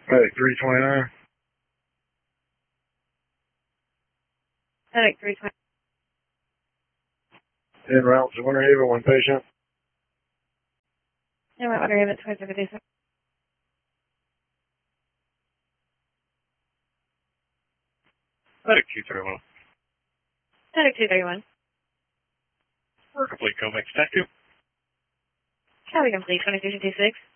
Medic 329. Medic 320. En route to Winter Haven, one patient. En route Winter Haven, 2756. Medic 231. Medic 231. We're complete, Comex. Thank you. Copy complete, 2226.